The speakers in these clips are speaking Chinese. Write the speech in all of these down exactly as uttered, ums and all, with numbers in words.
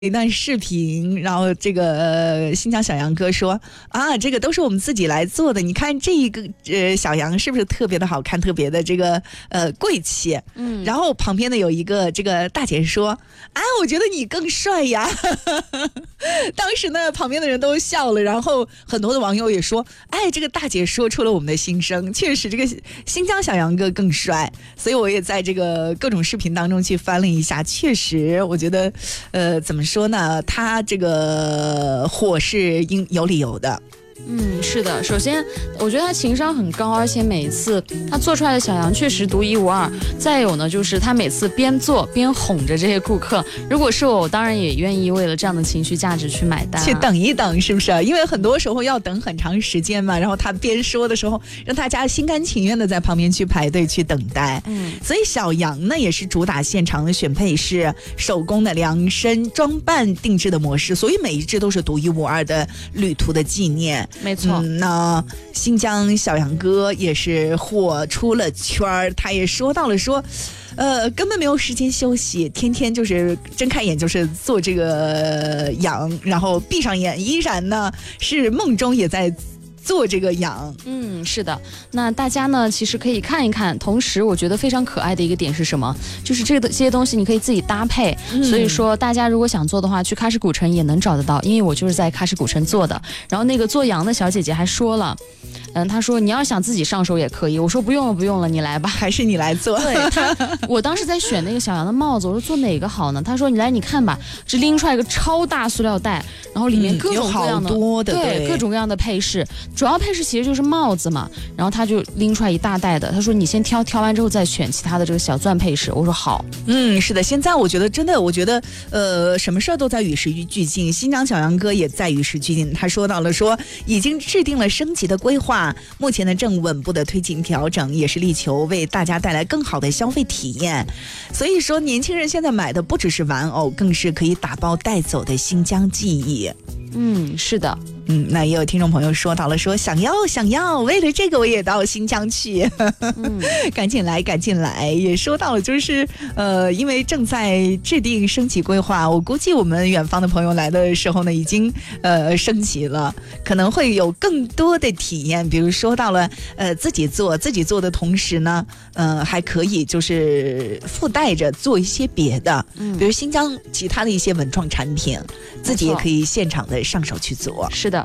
一段视频，然后这个、呃、新疆小杨哥说啊，这个都是我们自己来做的，你看这一个呃小羊是不是特别的好看，特别的这个呃贵气？嗯，然后旁边的有一个这个大姐说啊，我觉得你更帅呀。当时呢，旁边的人都笑了，然后很多的网友也说，哎，这个大姐说出了我们的心声，确实这个新疆小杨哥更帅。所以我也在这个各种视频当中去翻了一下，确实我觉得呃怎么说说呢，他这个火是应有理由的。 嗯，是的。首先，我觉得他情商很高，而且每次他做出来的小羊确实独一无二。再有呢，就是他每次边做边哄着这些顾客。如果是我，我当然也愿意为了这样的情绪价值去买单、啊， 去等一等，是不是？因为很多时候要等很长时间嘛。然后他边说的时候，让大家心甘情愿的在旁边去排队去等待。嗯，所以小羊呢也是主打现场的选配饰、手工的量身装扮定制的模式，所以每一只都是独一无二的旅途的纪念。 没错、 嗯，那新疆小杨哥也是火出了圈儿，他也说到了说，呃，根本没有时间休息，天天就是睁开眼就是做这个羊，然后闭上眼依然呢是梦中也在做这个羊。 嗯，是的。那大家呢其实可以看一看，同时我觉得非常可爱的一个点是什么，就是这个这些东西你可以自己搭配、嗯、所以说大家如果想做的话，去喀什古城也能找得到，因为我就是在喀什古城做的。然后那个做羊的小姐姐还说了，嗯，她说你要想自己上手也可以，我说不用了不用了，你来吧， 还是你来做。 对，她我当时在选那个小羊的帽子，我说做哪个好呢？她说你来你看吧，这拎出来一个超大塑料袋，然后里面各种各样的、 嗯、有好多的对, 对各种各样的配饰，主要配饰其实就是帽子嘛，然后他就拎出来一大袋的，他说你先挑，挑完之后再选其他的这个小钻配饰。我说好。 嗯，是的，现在我觉得真的，我觉得呃，什么事儿都在与时俱进，新疆小杨哥也在与时俱进。他说到了说已经制定了升级的规划，目前呢正稳步的推进调整，也是力求为大家带来更好的消费体验。所以说年轻人现在买的不只是玩偶，更是可以打包带走的新疆记忆。 嗯，是的。 嗯，那也有听众朋友说到了说想要想要，为了这个我也到新疆去。嗯、赶紧来赶紧来。也说到了就是呃，因为正在制定升级规划，我估计我们远方的朋友来的时候呢已经呃升级了，可能会有更多的体验。比如说到了呃自己做自己做的同时呢呃还可以就是附带着做一些别的、嗯、比如新疆其他的一些文创产品，自己也可以现场的上手去做。 是的。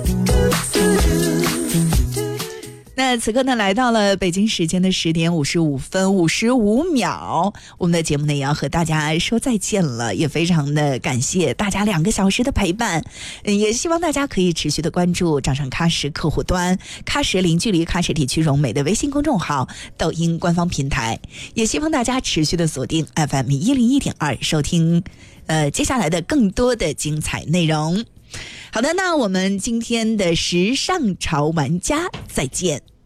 那此刻呢来到了北京时间的十点五十五分五十五秒，我们的节目呢也要和大家说再见了，也非常的感谢大家两个小时的陪伴。嗯，也希望大家可以持续的关注掌上喀什客户端、喀什零距离喀什地区融美的微信公众号、抖音官方平台，也希望大家持续的锁定 F M 一零一点二收听呃接下来的更多的精彩内容。好的，那我们今天的时尚潮玩家再见。